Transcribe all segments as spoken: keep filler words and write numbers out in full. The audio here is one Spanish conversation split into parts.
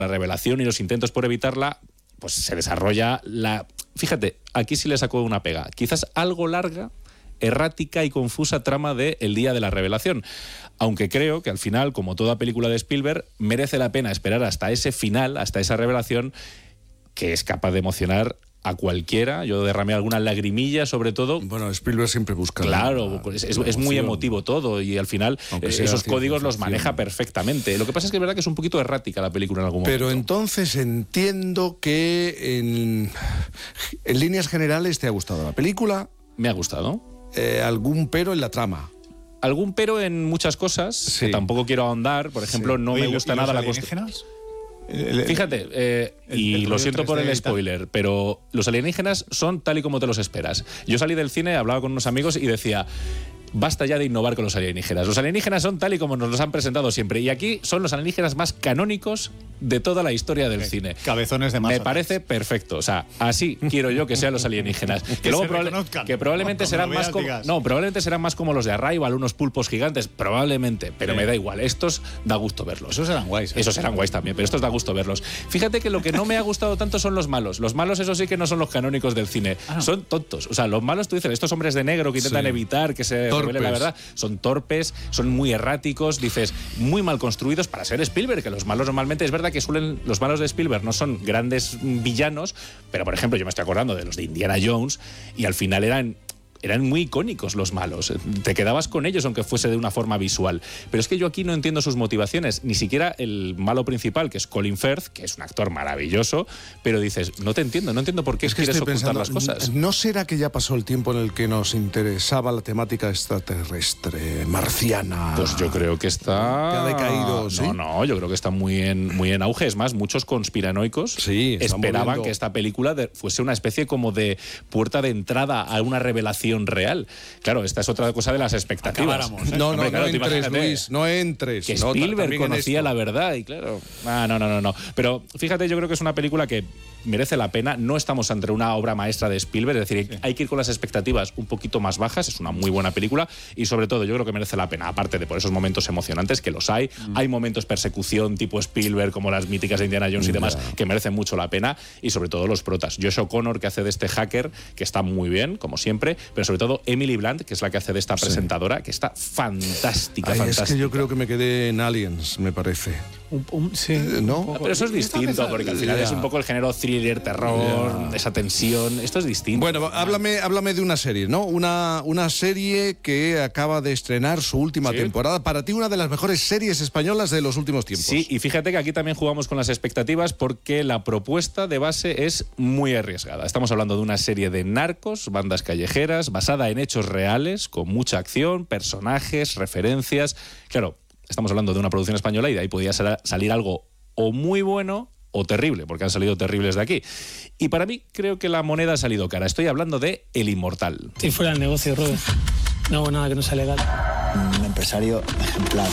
la revelación y los intentos por evitarla, pues se desarrolla la... Fíjate, aquí sí le sacó una pega. Quizás algo larga, errática y confusa trama de El día de la revelación. Aunque creo que al final, como toda película de Spielberg, merece la pena esperar hasta ese final, hasta esa revelación, que es capaz de emocionar a cualquiera. Yo derramé alguna lagrimilla, sobre todo. Bueno, Spielberg siempre busca. Claro, la, es, es, es muy emotivo todo y al final eh, esos códigos los maneja perfectamente. Lo que pasa es que es verdad que es un poquito errática la película en algún momento. Pero entonces entiendo que en, en líneas generales te ha gustado la película. Me ha gustado. Eh, ¿Algún pero en la trama? Algún pero en muchas cosas, sí. que tampoco quiero ahondar. Por ejemplo, sí. no Oye, me gusta nada la construcción. Fíjate, eh, el, y el lo siento por el spoiler, pero los alienígenas son tal y como te los esperas. Yo salí del cine, hablaba con unos amigos y decía... Basta ya de innovar con los alienígenas. Los alienígenas son tal y como nos los han presentado siempre. Y aquí son los alienígenas más canónicos de toda la historia del okay. cine. Cabezones de más. Me parece perfecto. O sea, así quiero yo que sean los alienígenas. que, que, luego proba que probablemente no, serán más como. Digas. No, probablemente serán más como los de Arrival, unos pulpos gigantes. Probablemente, pero sí. me da igual. Estos da gusto verlos. Esos serán guays. ¿eh? Esos serán guays también, pero estos da gusto verlos. Fíjate que lo que no me ha gustado tanto son los malos. Los malos, eso sí que no son los canónicos del cine. Ah, no. Son tontos. O sea, los malos, tú dices, estos hombres de negro que intentan sí. evitar que se Torpes. revele la verdad. Son torpes, son muy erráticos, dices, muy mal construidos para ser Spielberg, que los malos normalmente, es verdad que suelen, los malos de Spielberg no son grandes villanos, pero por ejemplo yo me estoy acordando de los de Indiana Jones y al final eran... eran muy icónicos los malos. Te quedabas con ellos aunque fuese de una forma visual. Pero es que yo aquí no entiendo sus motivaciones. Ni siquiera el malo principal, que es Colin Firth, que es un actor maravilloso, pero dices, no te entiendo, no entiendo por qué es que quieres ocultar pensando, las cosas. ¿No será que ya pasó el tiempo en el que nos interesaba la temática extraterrestre, marciana? Pues yo creo que está... ¿Te ha decaído? ¿Sí? No, no, yo creo que está muy en, muy en auge. Es más, muchos conspiranoicos sí, esperaban moviendo. que esta película de, fuese una especie como de puerta de entrada a una revelación real. Claro, esta es otra cosa de las expectativas. ¿eh? No, Hombre, no, claro, no entres, Luis, no entres. Que no, Spielberg conocía la verdad y claro... Ah, no, no, no, no. Pero fíjate, yo creo que es una película que merece la pena. No estamos ante una obra maestra de Spielberg, es decir, sí. hay que ir con las expectativas un poquito más bajas. Es una muy buena película y sobre todo yo creo que merece la pena, aparte de por esos momentos emocionantes que los hay. Mm. Hay momentos persecución tipo Spielberg, como las míticas de Indiana Jones y demás, yeah. que merecen mucho la pena, y sobre todo los protas. Josh O'Connor, que hace de este hacker, que está muy bien, como siempre, pero sobre todo Emily Blunt, que es la que hace de esta sí. presentadora, que está fantástica, Ay, fantástica. Es que yo creo que me quedé en Aliens, me parece. Un, un, sí, eh, ¿no? no, pero eso es distinto, porque al final yeah. es un poco el género thriller, terror, yeah. esa tensión. Esto es distinto. Bueno, háblame, háblame de una serie, ¿no? Una, una serie que acaba de estrenar su última ¿Sí? temporada. Para ti, una de las mejores series españolas de los últimos tiempos. Sí, y fíjate que aquí también jugamos con las expectativas porque la propuesta de base es muy arriesgada. Estamos hablando de una serie de narcos, bandas callejeras, basada en hechos reales, con mucha acción, personajes, referencias. Claro, estamos hablando de una producción española y de ahí podía salir algo o muy bueno o terrible, porque han salido terribles de aquí. Y para mí creo que la moneda ha salido cara. Estoy hablando de El Inmortal. Estoy fuera del negocio, Robert. No hago nada que no sea legal. Un empresario ejemplar.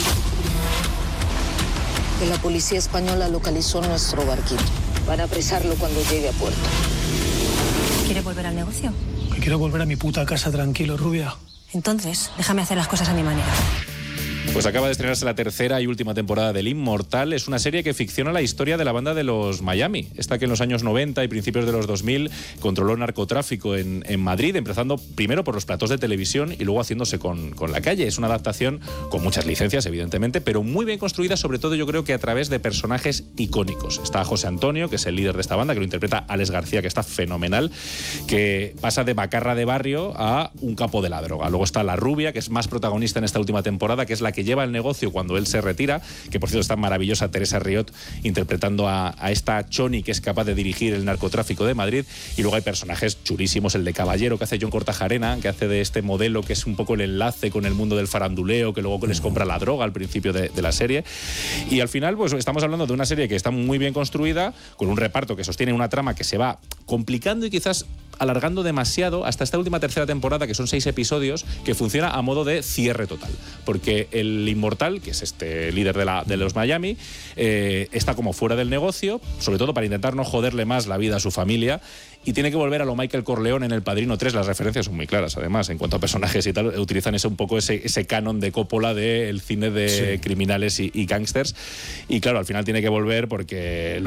Que la policía española localizó nuestro barquito. Van a apresarlo cuando llegue a puerto. ¿Quiere volver al negocio? Que quiero volver a mi puta casa tranquilo, rubia. Entonces, déjame hacer las cosas a mi manera. Pues acaba de estrenarse la tercera y última temporada del Inmortal. Es una serie que ficciona la historia de la banda de los Miami. Esta que en los años noventa y principios de los dos mil controló el narcotráfico en, en Madrid, empezando primero por los platós de televisión y luego haciéndose con, con la calle. Es una adaptación con muchas licencias, evidentemente, pero muy bien construida, sobre todo yo creo que a través de personajes icónicos. Está José Antonio, que es el líder de esta banda, que lo interpreta Alex García, que está fenomenal, que pasa de macarra de barrio a un capo de la droga. Luego está la rubia, que es más protagonista en esta última temporada, que es la que lleva el negocio cuando él se retira, que por cierto está maravillosa Teresa Riot interpretando a, a esta Choni, que es capaz de dirigir el narcotráfico de Madrid. Y luego hay personajes chulísimos, el de Caballero, que hace John Cortajarena, que hace de este modelo que es un poco el enlace con el mundo del faranduleo, que luego les compra la droga al principio de, de la serie. Y al final pues estamos hablando de una serie que está muy bien construida, con un reparto que sostiene una trama que se va complicando y quizás alargando demasiado hasta esta última tercera temporada, que son seis episodios, que funciona a modo de cierre total. Porque el Inmortal, que es este líder de, la, de los Miami, eh, está como fuera del negocio, sobre todo para intentar no joderle más la vida a su familia, y tiene que volver a lo Michael Corleone en El Padrino tres. Las referencias son muy claras, además, en cuanto a personajes y tal, utilizan ese, un poco ese, ese canon de Coppola del cine de sí. criminales y, y gángsters. Y claro, al final tiene que volver porque